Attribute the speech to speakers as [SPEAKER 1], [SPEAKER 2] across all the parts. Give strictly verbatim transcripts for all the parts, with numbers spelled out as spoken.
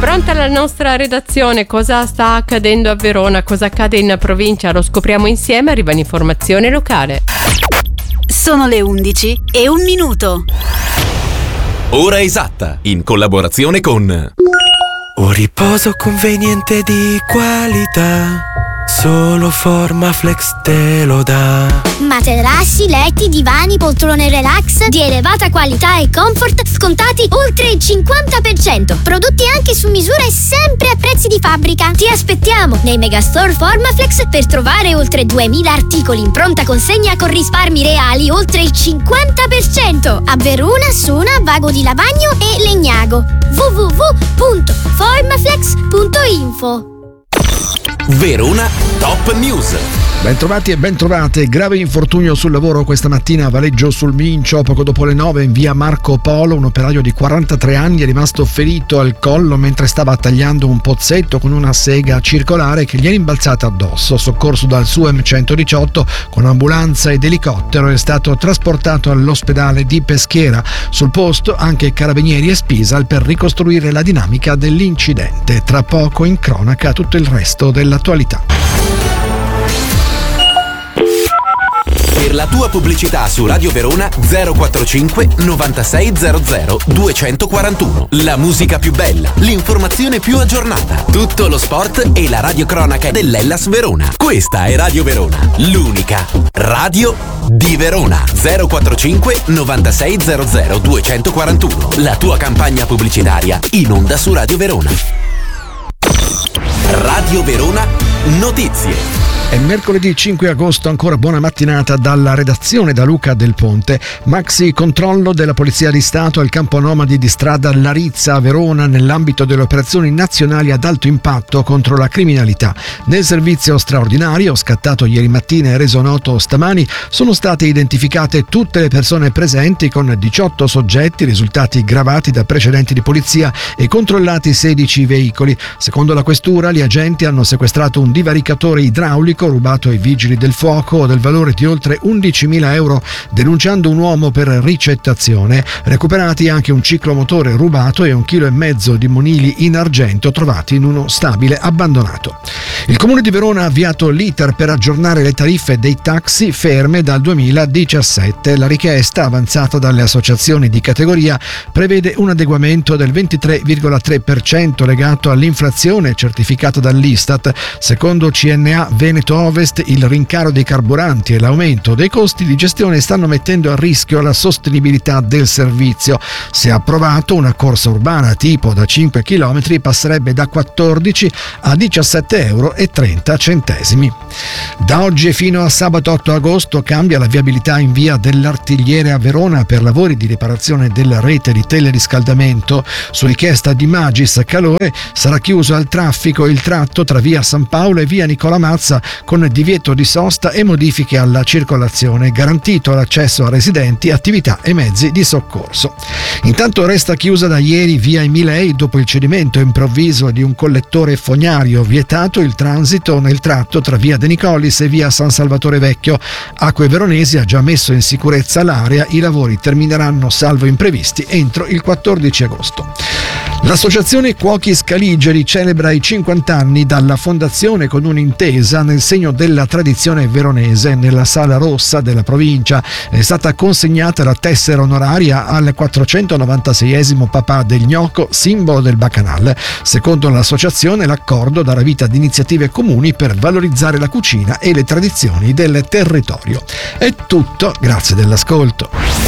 [SPEAKER 1] Pronta la nostra redazione, cosa sta accadendo a Verona, cosa accade in provincia, lo scopriamo insieme, arriva l'informazione locale.
[SPEAKER 2] Sono le undici e un minuto.
[SPEAKER 3] Ora esatta, in collaborazione con
[SPEAKER 4] Un riposo conveniente di qualità, solo Formaflex te lo dà.
[SPEAKER 5] Materassi, letti, divani, poltrone relax di elevata qualità e comfort scontati oltre il cinquanta per cento. Prodotti anche su misura e sempre a prezzi di fabbrica. Ti aspettiamo nei megastore Formaflex per trovare oltre duemila articoli in pronta consegna con risparmi reali oltre il cinquanta per cento. A Verona, Sona, Vago di Lavagno e Legnago. w w w punto formaflex punto info.
[SPEAKER 3] Verona Top News.
[SPEAKER 6] Bentrovati e bentrovate. Grave infortunio sul lavoro questa mattina a Valeggio sul Mincio. Poco dopo le nove in via Marco Polo un operaio di quarantatré anni è rimasto ferito al collo mentre stava tagliando un pozzetto con una sega circolare che gli è rimbalzata addosso. Soccorso dal S U E M centodiciotto con ambulanza ed elicottero, è stato trasportato all'ospedale di Peschiera. Sul posto anche Carabinieri e Spisal per ricostruire la dinamica dell'incidente. Tra poco in cronaca tutto il resto dell'attualità.
[SPEAKER 3] Per la tua pubblicità su Radio Verona zero quarantacinque novantasei zero zero duecentoquarantuno. La musica più bella, l'informazione più aggiornata, tutto lo sport e la radiocronaca dell'Hellas Verona. Questa è Radio Verona, l'unica radio di Verona. zero quarantacinque novantasei zero zero duecentoquarantuno. La tua campagna pubblicitaria in onda su Radio Verona. Radio Verona Notizie.
[SPEAKER 6] È mercoledì cinque agosto, ancora buona mattinata dalla redazione da Luca Del Ponte. Maxi controllo della Polizia di Stato al campo nomadi di strada Larizza a Verona nell'ambito delle operazioni nazionali ad alto impatto contro la criminalità. Nel servizio straordinario, scattato ieri mattina e reso noto stamani, sono state identificate tutte le persone presenti con diciotto soggetti risultati gravati da precedenti di polizia e controllati sedici veicoli. Secondo la questura, gli agenti hanno sequestrato un divaricatore idraulico rubato ai vigili del fuoco del valore di oltre undicimila euro, denunciando un uomo per ricettazione. Recuperati anche un ciclomotore rubato e un chilo e mezzo di monili in argento trovati in uno stabile abbandonato. Il Comune di Verona ha avviato l'iter per aggiornare le tariffe dei taxi ferme dal duemiladiciassette. La richiesta, avanzata dalle associazioni di categoria, prevede un adeguamento del ventitré virgola tre per cento legato all'inflazione certificata dall'Istat. Secondo C N A Veneto Ovest, il rincaro dei carburanti e l'aumento dei costi di gestione stanno mettendo a rischio la sostenibilità del servizio. Se approvato, una corsa urbana tipo da cinque chilometri passerebbe da quattordici a diciassette euro e trenta centesimi. Da oggi e fino a sabato otto agosto cambia la viabilità in via dell'Artigliere a Verona per lavori di riparazione della rete di teleriscaldamento. Su richiesta di Magis Calore sarà chiuso al traffico il tratto tra via San Paolo e via Nicola Mazza con divieto di sosta e modifiche alla circolazione, garantito l'accesso a residenti, attività e mezzi di soccorso. Intanto resta chiusa da ieri via Emilei dopo il cedimento improvviso di un collettore fognario, vietato il transito nel tratto tra via De Nicolis e via San Salvatore Vecchio. Acque Veronesi ha già messo in sicurezza l'area, i lavori termineranno salvo imprevisti entro il quattordici agosto. L'associazione Cuochi Scaligeri celebra i cinquanta anni dalla fondazione con un'intesa nel segno della tradizione veronese. Nella Sala Rossa della provincia è stata consegnata la tessera onoraria al quattrocentonovantaseiesimo papà del gnocco, simbolo del bacchanal. Secondo l'associazione, l'accordo darà vita ad iniziative comuni per valorizzare la cucina e le tradizioni del territorio. È tutto, grazie dell'ascolto.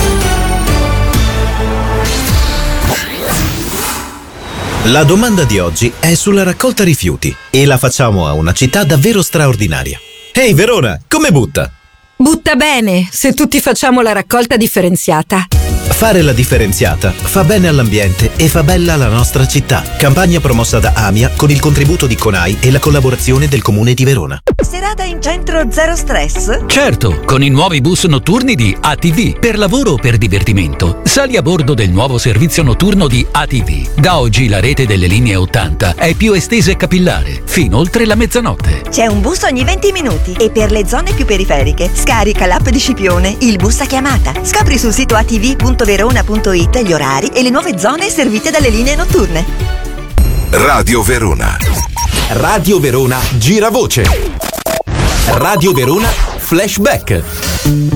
[SPEAKER 7] La domanda di oggi è sulla raccolta rifiuti e la facciamo a una città davvero straordinaria. Ehi Verona, come butta?
[SPEAKER 8] Butta bene, se tutti facciamo la raccolta differenziata.
[SPEAKER 7] Fare la differenziata fa bene all'ambiente e fa bella la nostra città. Campagna promossa da AMIA con il contributo di CONAI e la collaborazione del Comune di Verona.
[SPEAKER 9] Serata in centro zero stress?
[SPEAKER 10] Certo, con i nuovi bus notturni di A T V. Per lavoro o per divertimento, sali a bordo del nuovo servizio notturno di A T V. Da oggi la rete delle linee ottanta è più estesa e capillare, fino oltre la mezzanotte.
[SPEAKER 9] C'è un bus ogni venti minuti e per le zone più periferiche scarica l'app di Scipione, il bus a chiamata. Scopri sul sito a t v punto verona punto it gli orari e le nuove zone servite dalle linee notturne.
[SPEAKER 11] Radio Verona.
[SPEAKER 3] Radio Verona Giravoce. Radio Verona Flashback.